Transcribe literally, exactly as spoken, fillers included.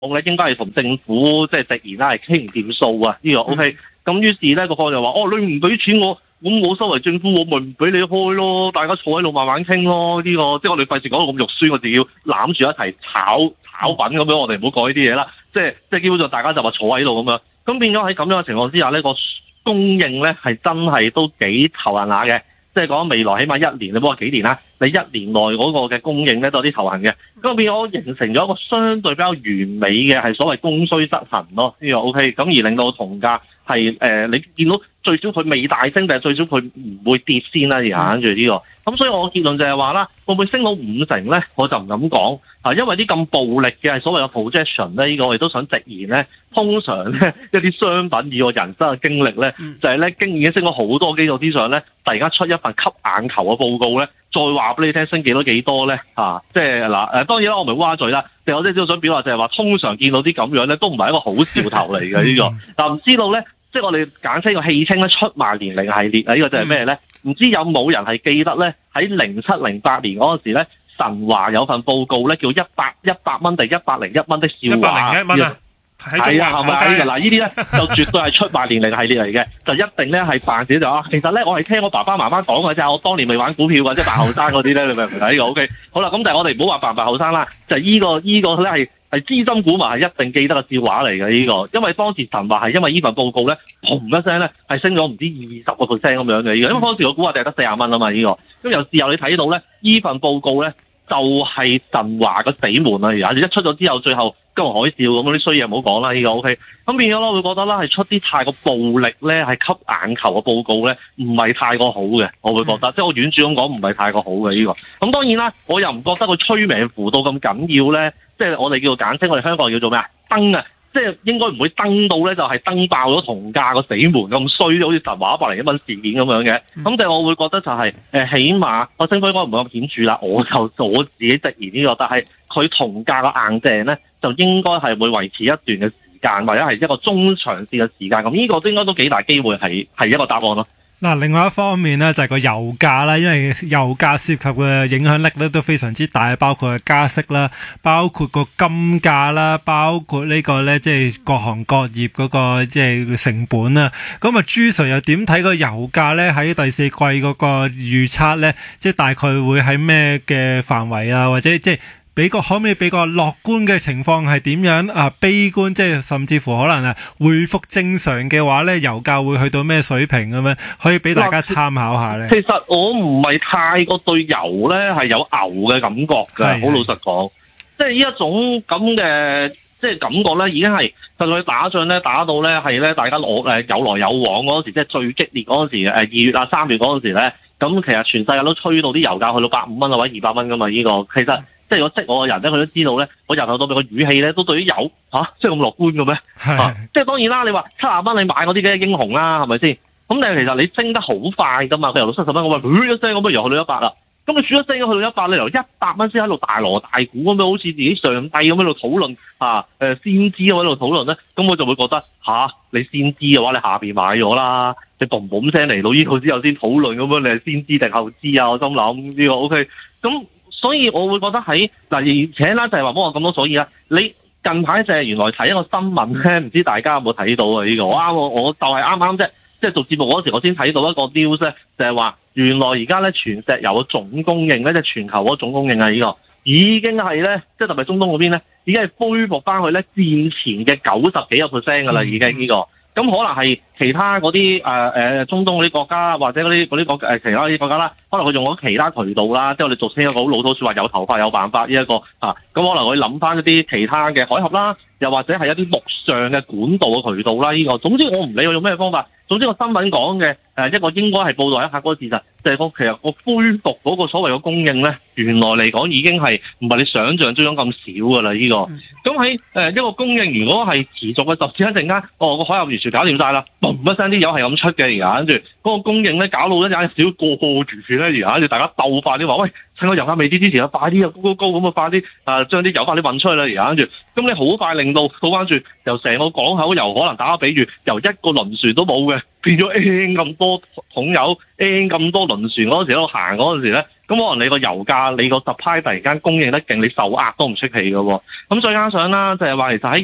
我咧應該係同政府即係直言啦，係傾唔掂數啊！呢、這個 OK，咁於是咧個方就話：哦，你唔俾錢我，咁我身為政府，我咪唔俾你開咯，大家坐喺度慢慢傾咯。呢、這個即係我哋費事講到咁肉酸，我哋要攬住一齊炒炒粉咁樣，我哋唔好講呢啲嘢啦。即係即係基本上大家就話坐喺度咁樣，咁變咗喺咁樣嘅情況之下呢個供應咧係真係都幾頭痕下嘅。即係講未來起碼一年，你唔好話幾年啦，你一年內嗰個嘅供應咧都有啲頭痕嘅，咁變咗形成咗一個相對比較完美嘅係所謂供需失衡咯，呢個 OK，咁而令到銅價係誒你見到最少佢未大升，但係最少佢唔會跌先啦，而家跟住呢個，咁所以我結論就係話啦，會唔會升到五成咧？我就唔敢講啊，因為啲咁暴力嘅係所謂嘅 projection 咧，呢個我亦都想直言咧，通常咧一啲商品以我人生嘅經歷咧，就係咧經已經升咗好多基礎之上咧，突然間出一份吸眼球嘅報告咧，再話俾你聽升幾多幾多咧啊！即係嗱誒，當然啦，我唔係挖罪啦，但係我即係都想表達就係話，通常見到啲咁樣咧，都唔係一個好兆頭嚟嘅呢個。嗱唔知道咧，即係我哋簡稱個戲稱咧出賣年齡系列啊，呢、這個就係咩咧？唔知有冇人係記得咧？喺零七零八年嗰陣時咧，神華有份報告咧，叫一百一百蚊定一百零一蚊的笑話。一百零一蚊啊！係啊，係咪嗱？呢啲咧就絕對係出賣年齡系列嚟嘅，就一定咧係扮自己就話，其實咧我係聽我爸爸媽媽講嘅啫，我當年未玩股票或者扮後生嗰啲咧，你明唔明啊？呢個 OK， 好啦，咁但係我哋唔好話扮唔扮後生啦，就係依個依個咧係係資深股民係一定記得嘅笑話嚟嘅呢個，因為當時神華係因為呢份報告咧，砰一聲咧係升咗唔知二十個 percent 咁樣嘅呢個，因為當時個股價淨係得四十蚊啊嘛呢個，咁由事後你睇到咧，呢份報告咧就係神華嘅死門啊！而家一出咗之後，最後金融海嘯咁嗰啲衰嘢唔好講啦，呢個 OK。咁變咗咯，會覺得啦，係出啲太過暴力咧，係吸眼球嘅報告咧，唔係太過好嘅，我會覺得，嗯、即係我婉轉咁講，唔係太過好嘅呢個。咁當然啦，我又唔覺得佢催命符到咁緊要咧，即係我哋叫做簡稱，我哋香港叫做咩啊？登啊！即係應該唔會登到咧，就係登爆咗銅價個死門咁衰，好似神華一百零一蚊事件咁樣嘅。咁但係我會覺得就係、是、誒，起碼個升幅應該唔會咁顯著啦。我就我自己直言呢、這個，但係佢銅價個硬淨咧，就應該係會維持一段嘅時間，或者係一個中長線嘅時間。咁呢個都應該都幾大機會係係一個答案咯。 嗱，另外一方面咧就係個油價啦，因為油價涉及嘅影響力咧都非常之大，包括加息啦，包括個金價啦，包括呢個咧即係各行各業嗰個即係成本啦。咁啊，朱 Sir 又點睇個油價咧？喺第四季嗰個預測咧，即係大概會喺咩嘅範圍啊？或者即係俾個可唔可以俾個樂觀嘅情況係點樣啊？悲觀即係甚至乎可能啊恢復正常嘅話咧，油價會去到咩水平咁樣？可以俾大家參考下咧。 其實我唔係太過對油咧係有牛嘅感覺嘅，好老實講，即係呢一種咁嘅即係感覺咧，已經係就算打仗咧打到咧係咧大家攞誒有來有往嗰時，即係最激烈嗰時誒二月啊三月嗰時咧，咁其實全世界都吹到啲油價去到百五蚊啊或者二百蚊噶嘛呢個，其實。即係如果識我嘅人咧，佢都知道咧，我由頭到尾個語氣咧，都對於油嚇，即係咁樂觀嘅咩？啊，即係當然啦，你話七十蚊你買嗰啲嘅英雄啦，係咪先？咁但係其實你升得好快㗎嘛，佢由到七十蚊，我話噓一聲咁，不如又去到一百啦。咁你噓一聲去到一百，你由一百蚊先喺度大鑼大鼓咁樣，好似自己上帝咁喺度討論啊，誒先知咁喺度討論咧，咁我就會覺得吓、啊，你先知嘅話，你下邊買咗啦，你嘣嘣聲嚟到呢度之後先討論咁樣，你係先知定後知啊？我心諗呢個 OK，咁。所以我會覺得喺嗱，而且啦就係話幫我咁多，所以啦，你近排就係原來睇一個新聞咧，唔知大家有冇睇到啊？呢、這個我啱我我就係啱啱啫，即係做節目嗰時我先睇到一個 news 咧，就係話原來而家咧全石油嘅總供應咧，即係全球嗰總供應啊，呢、這個已經係咧，即係特別中東嗰邊咧，已經係恢復翻去咧戰前嘅九十幾個 percent 噶啦，已經呢個。咁可能係其他嗰啲誒誒中東嗰啲國家，或者嗰啲嗰啲國誒其他啲國家啦，可能佢用咗其他渠道啦，即係我哋俗稱一個好老土説話，有頭髮有辦法呢一個啊，咁可能我諗翻一啲其他嘅海峽啦，又或者係一啲陸上嘅管道嘅渠道啦，呢個總之我唔理我用咩方法，總之個新聞講嘅誒一個應該係報導一下嗰個事實，就係個其實個恢復嗰個所謂嘅供應咧，原來嚟講已經係唔係你想象之中咁少噶啦呢個。咁喺誒一個供應如果係持續嘅十至一陣間，哦個海峽完全搞掂晒啦，嘣一聲啲油係咁出嘅而家，跟住嗰個供應咧搞到一有少過住住咧而家，跟住大家鬥快啲話，喂趁個油價未跌之前啊，快啲啊高高高咁啊，快啲啊將啲油快啲運出去啦而家，跟住咁你好快令到倒翻轉，由成個港口油可能打個比喻，由一個輪船都冇嘅， 變咗 N 咁多桶油 N 咁多輪船嗰陣時喺度行嗰陣時咧，咁可能你個油價你個 supply 突然間供應得勁，你受壓都唔出奇嘅喎。咁再加上啦，就係話其實喺